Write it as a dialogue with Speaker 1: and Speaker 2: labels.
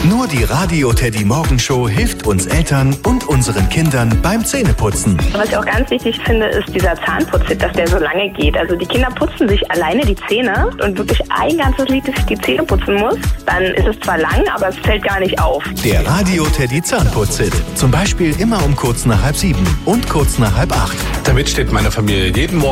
Speaker 1: Nur die Radio Teddy Morgenshow hilft uns Eltern und unseren Kindern beim Zähneputzen.
Speaker 2: Was ich auch ganz wichtig finde, ist dieser Zahnputztipp, dass der so lange geht. Also die Kinder putzen sich alleine die Zähne und wirklich ein ganzes Lied, dass ich die Zähne putzen muss. Dann ist es zwar lang, aber es fällt gar nicht auf.
Speaker 1: Der Radio Teddy Zahnputzhit. Zum Beispiel immer um kurz nach 6:30 und kurz nach 7:30.
Speaker 3: Damit steht meine Familie jeden Morgen